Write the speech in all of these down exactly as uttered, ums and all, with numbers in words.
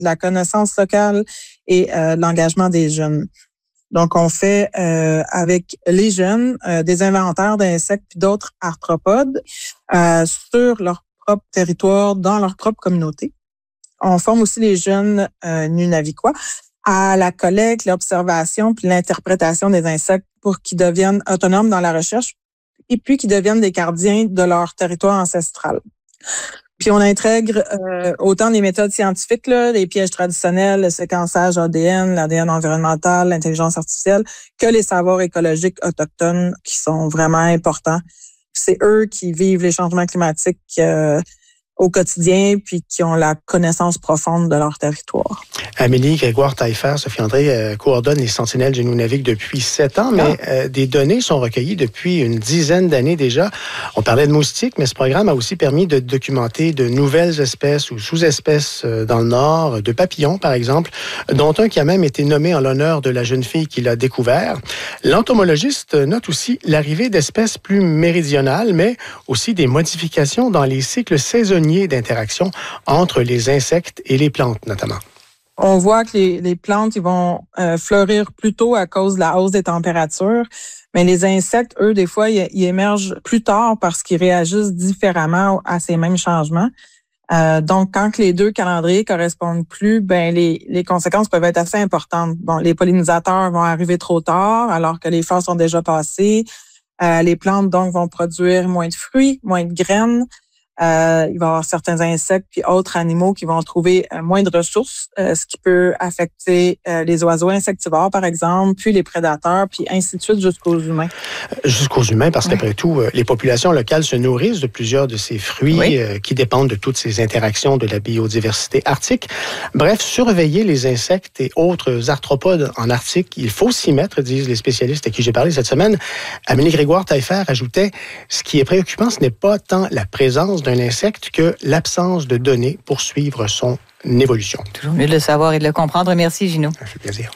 de la connaissance locale et euh, de l'engagement des jeunes. Donc, on fait euh, avec les jeunes euh, des inventaires d'insectes puis d'autres arthropodes euh, sur leur propre territoire, dans leur propre communauté. On forme aussi les jeunes euh, Nunavikois à la collecte, l'observation puis l'interprétation des insectes pour qu'ils deviennent autonomes dans la recherche et puis qu'ils deviennent des gardiens de leur territoire ancestral. Puis on intègre euh, autant des méthodes scientifiques, là, les pièges traditionnels, le séquençage A D N, l'A D N environnemental, l'intelligence artificielle, que les savoirs écologiques autochtones qui sont vraiment importants. C'est eux qui vivent les changements climatiques euh, au quotidien, puis qui ont la connaissance profonde de leur territoire. Amélie Grégoire-Taillefer, Sophie André euh, coordonne les Sentinelles du Nunavik depuis sept ans, mais ah. euh, des données sont recueillies depuis une dizaine d'années déjà. On parlait de moustiques, mais ce programme a aussi permis de documenter de nouvelles espèces ou sous-espèces euh, dans le Nord, de papillons par exemple, dont un qui a même été nommé en l'honneur de la jeune fille qui l'a découvert. L'entomologiste note aussi l'arrivée d'espèces plus méridionales, mais aussi des modifications dans les cycles saisonniers d'interaction entre les insectes et les plantes notamment. On voit que les, les plantes ils vont euh, fleurir plus tôt à cause de la hausse des températures, mais les insectes, eux, des fois, ils, ils émergent plus tard parce qu'ils réagissent différemment à ces mêmes changements. Euh, donc, quand les deux calendriers correspondent plus, ben les, les conséquences peuvent être assez importantes. Bon, les pollinisateurs vont arriver trop tard alors que les fleurs sont déjà passées. Euh, les plantes, donc, vont produire moins de fruits, moins de graines. Euh, il va y avoir certains insectes puis autres animaux qui vont trouver euh, moins de ressources, euh, ce qui peut affecter euh, les oiseaux insectivores, par exemple, puis les prédateurs, puis ainsi de suite jusqu'aux humains. Jusqu'aux humains, parce oui. qu'après tout, euh, les populations locales se nourrissent de plusieurs de ces fruits oui. euh, qui dépendent de toutes ces interactions de la biodiversité arctique. Bref, surveiller les insectes et autres arthropodes en Arctique, il faut s'y mettre, disent les spécialistes à qui j'ai parlé cette semaine. Amélie Grégoire-Taillefer ajoutait, ce qui est préoccupant, ce n'est pas tant la présence d'un insecte que l'absence de données pour suivre son évolution. Toujours mieux de le savoir et de le comprendre. Merci, Gino. Ça fait plaisir.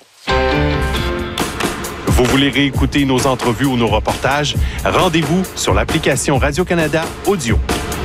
Vous voulez réécouter nos entrevues ou nos reportages? Rendez-vous sur l'application Radio-Canada Audio.